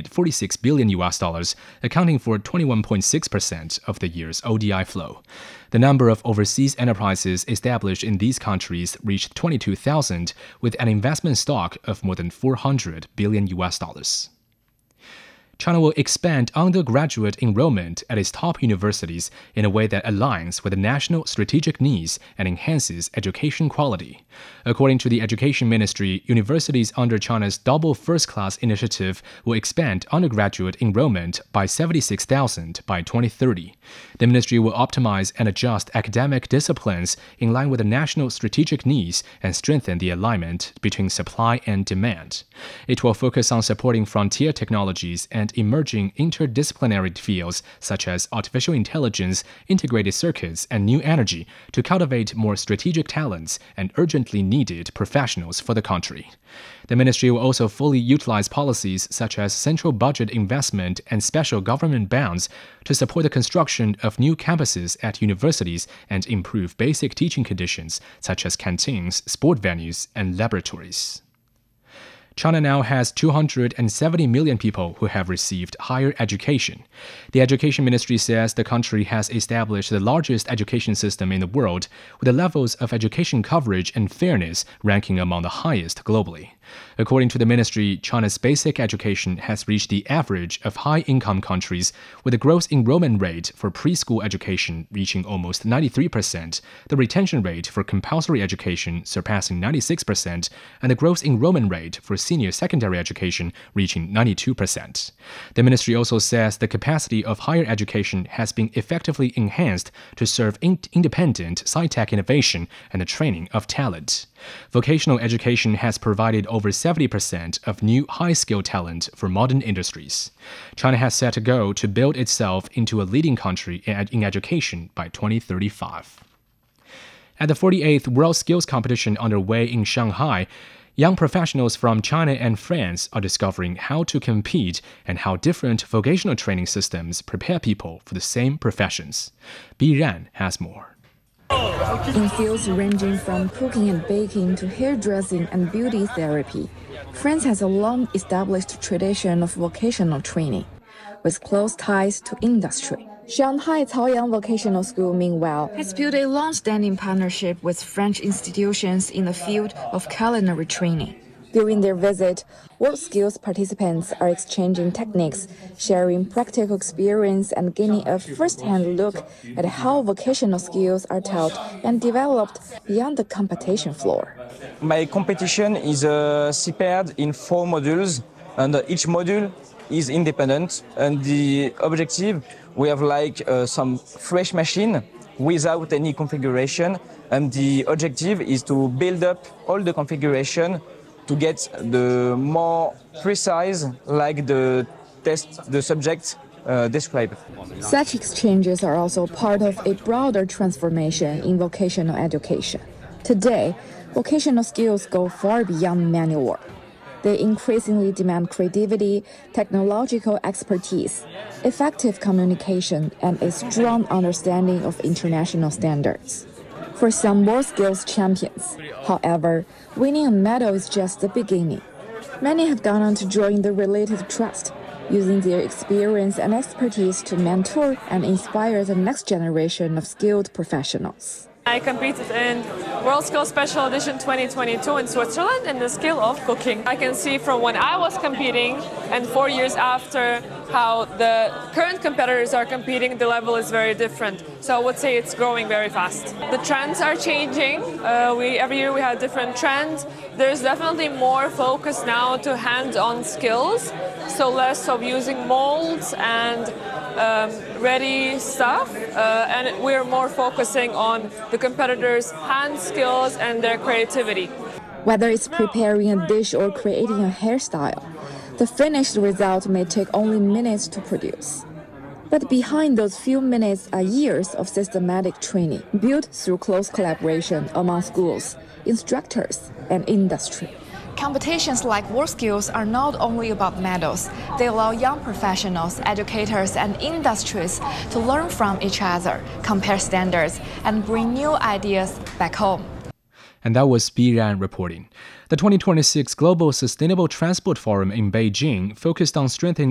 estimated 46 billion US dollars, accounting for 21.6% of the year's ODI flow. The number of overseas enterprises established in these countries reached 22,000, with an investment stock of more than 400 billion US dollars. China will expand undergraduate enrollment at its top universities in a way that aligns with the national strategic needs and enhances education quality. According to the Education Ministry, universities under China's Double First Class initiative will expand undergraduate enrollment by 76,000 by 2030. The ministry will optimize and adjust academic disciplines in line with the national strategic needs and strengthen the alignment between supply and demand. It will focus on supporting frontier technologies and emerging interdisciplinary fields such as artificial intelligence, integrated circuits, and new energy to cultivate more strategic talents and urgently needed professionals for the country. The ministry will also fully utilize policies such as central budget investment and special government bonds to support the construction of new campuses at universities and improve basic teaching conditions such as canteens, sport venues, and laboratories. China now has 270 million people who have received higher education. The Education Ministry says the country has established the largest education system in the world, with the levels of education coverage and fairness ranking among the highest globally. According to the ministry, China's basic education has reached the average of high-income countries, with the gross enrollment rate for preschool education reaching almost 93%, the retention rate for compulsory education surpassing 96%, and the gross enrollment rate for senior secondary education reaching 92%. The ministry also says the capacity of higher education has been effectively enhanced to serve independent sci-tech innovation and the training of talent. Vocational education has provided over 70% of new high-skilled talent for modern industries. China has set a goal to build itself into a leading country in education by 2035. At the 48th World Skills Competition underway in Shanghai, young professionals from China and France are discovering how to compete and how different vocational training systems prepare people for the same professions. Bi Ran has more. In fields ranging from cooking and baking to hairdressing and beauty therapy, France has a long-established tradition of vocational training, with close ties to industry. Shanghai Caoyang Vocational School, meanwhile, has built a long-standing partnership with French institutions in the field of culinary training. During their visit, WorldSkills participants are exchanging techniques, sharing practical experience, and gaining a first-hand look at how vocational skills are taught and developed beyond the competition floor. My competition is separated in 4 modules, and each module is independent. And the objective, we have some fresh machine without any configuration, and the objective is to build up all the configuration to get the more precise, like the test the subject described. Such exchanges are also part of a broader transformation in vocational education. Today, vocational skills go far beyond manual work. They increasingly demand creativity, technological expertise, effective communication, and a strong understanding of international standards. For some WorldSkills champions, however, winning a medal is just the beginning. Many have gone on to join the related trust, using their experience and expertise to mentor and inspire the next generation of skilled professionals. I competed in WorldSkills Special Edition 2022 in Switzerland in the skill of cooking. I can see from when I was competing and 4 years after how the current competitors are competing, the level is very different. So I would say it's growing very fast. The trends are changing. Every year we have different trends. There's definitely more focus now to hands-on skills, so less of using molds and ready stuff, and we're more focusing on the competitors' hand skills and their creativity. Whether it's preparing a dish or creating a hairstyle, the finished result may take only minutes to produce. But behind those few minutes are years of systematic training, built through close collaboration among schools, instructors, and industry. Competitions like WorldSkills are not only about medals. They allow young professionals, educators, and industries to learn from each other, compare standards, and bring new ideas back home. And that was Bi Ran reporting. The 2026 Global Sustainable Transport Forum in Beijing focused on strengthening